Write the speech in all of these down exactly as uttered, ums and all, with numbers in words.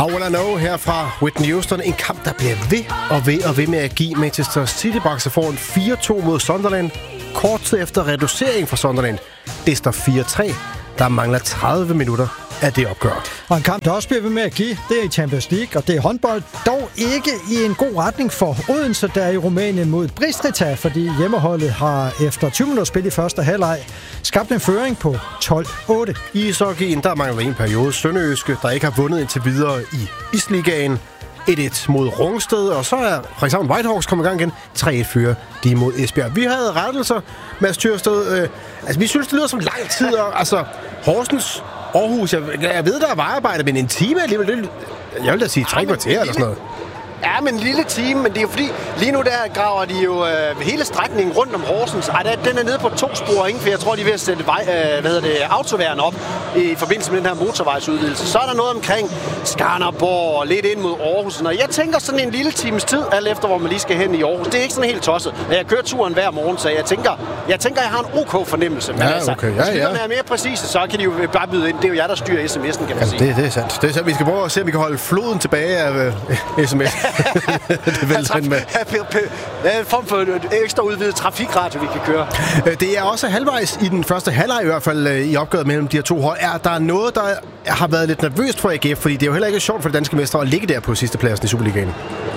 How Will I Know her fra Whitney Houston. En kamp, der bliver ved og ved og ved med at give Manchester City bakser foran fire to mod Sunderland. Kort tid efter reducering fra Sunderland. Det står fire tre. Der mangler tredive minutter af det opgør. Og en kamp, der også bliver ved med at give, det er i Champions League, og det er håndbold. Dog ikke i en god retning for Odense, der er i Rumænien mod Bistrița, fordi hjemmeholdet har efter tyve minutter spil i første halvleg skabt en føring på tolv otte. I ishockeyen, der mangler en periode Sønderjyske, der ikke har vundet indtil videre i Isligaen. et et mod Rungsted, og så er Frederikshavn Whitehawks kommet i gang igen. tre et fører de mod Esbjerg. Vi havde rettelser, Mads Tyrsted. Øh, altså, vi synes, det lyder som lang tid, og altså, Horsens, Aarhus, jeg, jeg ved, der er vejarbejde, men en time alligevel, det, jeg vil da sige tre kvarter eller sådan noget. Ja, men en lille time, men det er jo fordi, lige nu der graver de jo øh, hele strækningen rundt om Horsens. Ej, der, den er nede på to spor, ikke? For jeg tror, de er ved at sætte vej, øh, hvad hedder det, autoværn op i forbindelse med den her motorvejsudvidelse. Så er der noget omkring Skanderborg og lidt ind mod Aarhus. Og jeg tænker sådan en lille times tid, alt efter hvor man lige skal hen i Aarhus. Det er ikke sådan helt tosset. Jeg kører turen hver morgen, så jeg tænker, jeg tænker, jeg har en OK fornemmelse. Men ja, altså, okay. Ja, hvis ja. er mere præcise, så kan de jo bare byde ind. Det er jo jer, der styrer sms'en, kan man sige. Det, det er sandt. Det er sandt. Vi skal prøve at se, om vi kan holde floden tilbage af uh, sms. Det vil altså, med. Det er en form for ekstra udvidet trafikradio, vi kan køre. Det er også halvvejs i den første halvleg i hvert fald i opgøret mellem de her to hold. Er der noget, der har været lidt nervøst for A G F? Fordi det er jo heller ikke sjovt for de danske mestre at ligge der på sidste pladsen i Superligaen.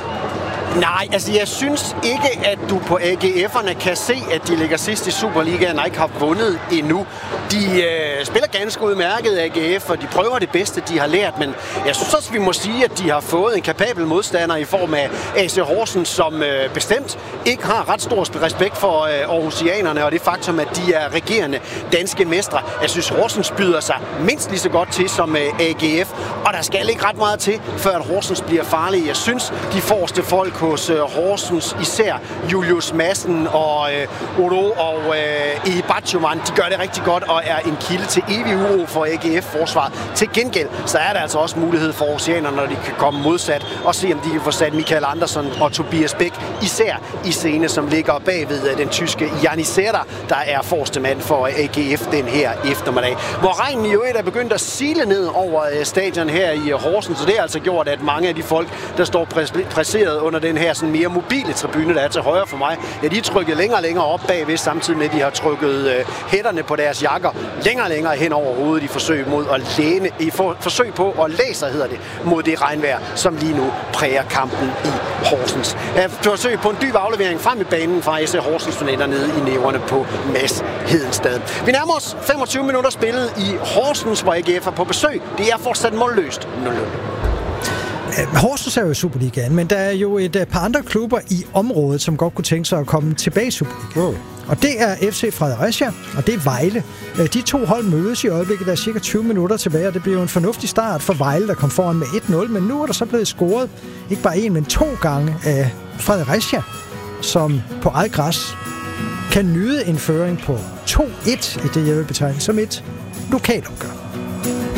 Nej, altså jeg synes ikke, at du på A G F'erne kan se, at de ligger sidst i Superligaen og ikke har vundet endnu. De øh, spiller ganske udmærket A G F, og de prøver det bedste, de har lært, men jeg synes også, vi må sige, at de har fået en kapabel modstander i form af A C Horsens, som øh, bestemt ikke har ret stor respekt for øh, aarhusianerne, og det faktum, at de er regerende danske mestre. Jeg synes, Horsens byder sig mindst lige så godt til som øh, A G F, og der skal ikke ret meget til, før at Horsens bliver farlige. Jeg synes, de forreste folk hos uh, Horsens, især Julius Madsen og uh, Odo og uh, Ibatjuman, de gør det rigtig godt og er en kilde til evig uro for A G F-forsvaret. Til gengæld, så er der altså også mulighed for oceanerne, når de kan komme modsat og se, om de kan få sat Michael Andersen og Tobias Bæk, især i scene, som ligger bagved uh, den tyske Janisera, der er forreste mand for A G F den her eftermiddag. Hvor regnen jo er begyndt at sile ned over uh, stadion her i uh, Horsens, så det har altså gjort, at mange af de folk, der står præseret under den her sådan mere mobile tribune, der er til højre for mig, ja, de er trykket længere og længere op bagved, samtidig med, at de har trykket øh, hætterne på deres jakker længere og længere hen over hovedet i forsøg mod at læne, i for, forsøg på at læse, hedder det, mod det regnvejr, som lige nu præger kampen i Horsens. Et forsøg på en dyb aflevering frem i banen fra S C Horsens fornætter nede i næverne på Mads Hedenstad. Vi nærmer os femogtyve minutter spillet i Horsens, hvor A G F er på besøg. Det er fortsat målløst nul nul. Horsens er jo i Superligaen, men der er jo et par andre klubber i området, som godt kunne tænke sig at komme tilbage i Superligaen. Wow. Og det er F C Fredericia, og det er Vejle. De to hold mødes i øjeblikket, der er cirka tyve minutter tilbage, og det bliver jo en fornuftig start for Vejle, der kom foran med et nul, men nu er der så blevet scoret ikke bare en, men to gange af Fredericia, som på eget græs kan nyde en føring på to et i det, jeg vil betegne som et lokalopgør.